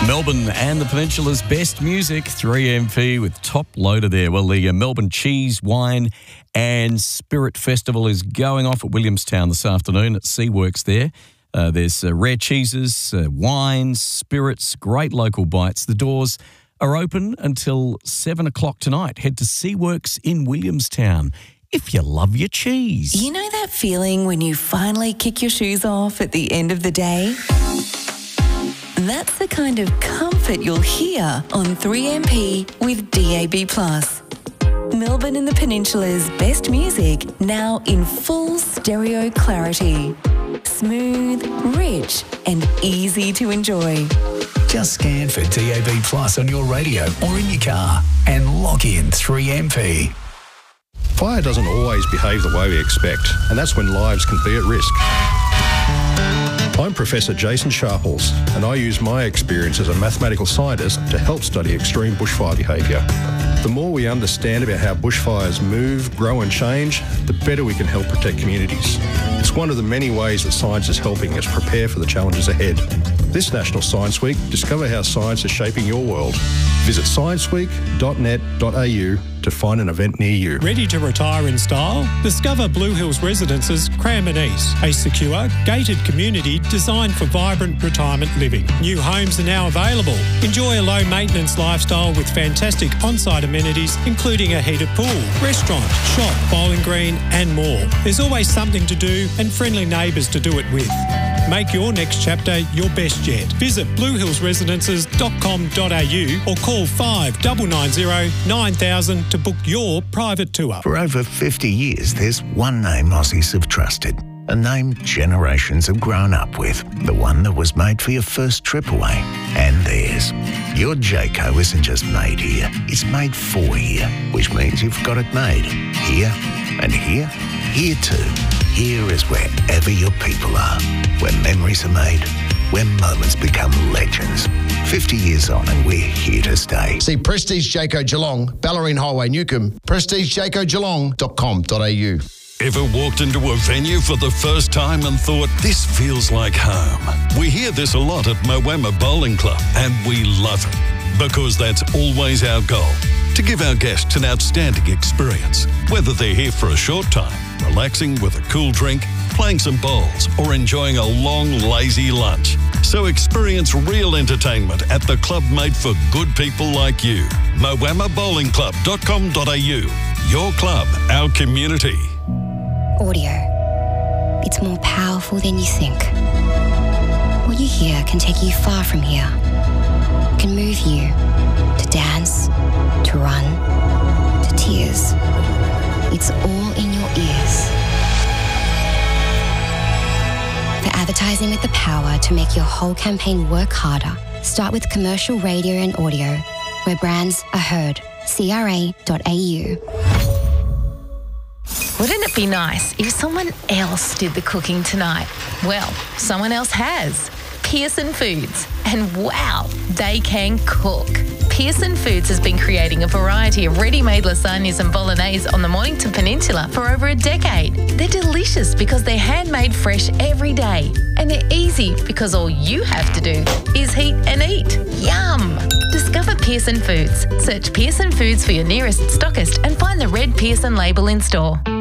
Melbourne and the Peninsula's best music, 3MP with Top Loader there. Well, the Melbourne Cheese, Wine and Spirit Festival is going off at Williamstown this afternoon at Seaworks there. There's rare cheeses, wines, spirits, great local bites. The doors are open until 7 o'clock tonight. Head to Seaworks in Williamstown if you love your cheese. You know that feeling when you finally kick your shoes off at the end of the day? That's the kind of comfort you'll hear on 3MP with DAB+. Melbourne and the Peninsula's best music now in full stereo clarity. Smooth, rich and easy to enjoy. Just scan for DAB+ on your radio or in your car and lock in 3MP. Fire doesn't always behave the way we expect, and that's when lives can be at risk. I'm Professor Jason Sharples, and I use my experience as a mathematical scientist to help study extreme bushfire behaviour. The more we understand about how bushfires move, grow and change, the better we can help protect communities. It's one of the many ways that science is helping us prepare for the challenges ahead. This National Science Week, discover how science is shaping your world. Visit scienceweek.net.au to find an event near you. Ready to retire in style? Discover Blue Hills Residences Cranbourne East, a secure, gated community designed for vibrant retirement living. New homes are now available. Enjoy a low-maintenance lifestyle with fantastic on-site amenities, including a heated pool, restaurant, shop, bowling green and more. There's always something to do and friendly neighbours to do it with. Make your next chapter your best yet. Visit bluehillsresidences.com.au or call 5990 9000 to book your private tour. For over 50 years, there's one name Aussies have trusted, a name generations have grown up with, the one that was made for your first trip away and theirs. Your Jayco isn't just made here, it's made for here, which means you've got it made here and here, here too. Here is wherever your people are, where memories are made, where moments become legends. 50 years on and we're here to stay. See Prestige Jayco Geelong, Ballerine Highway, Newcombe, prestigejaycogeelong.com.au. Ever walked into a venue for the first time and thought, this feels like home? We hear this a lot at Moama Bowling Club, and we love it because that's always our goal, to give our guests an outstanding experience, whether they're here for a short time, relaxing with a cool drink, playing some bowls, or enjoying a long, lazy lunch. So experience real entertainment at the club made for good people like you. moamabowlingclub.com.au. Your club, our community. Audio. It's more powerful than you think. What you hear can take you far from here. It can move you to dance, to run, to tears. It's all in your ears. For advertising with the power to make your whole campaign work harder, start with commercial radio and audio, where brands are heard. CRA.au. Wouldn't it be nice if someone else did the cooking tonight? Well, someone else has. Pearson Foods. And wow, they can cook. Pearson Foods has been creating a variety of ready-made lasagnas and bolognese on the Mornington Peninsula for over a decade. They're delicious because they're handmade fresh every day. And they're easy because all you have to do is heat and eat. Yum! Discover Pearson Foods. Search Pearson Foods for your nearest stockist and find the red Pearson label in store.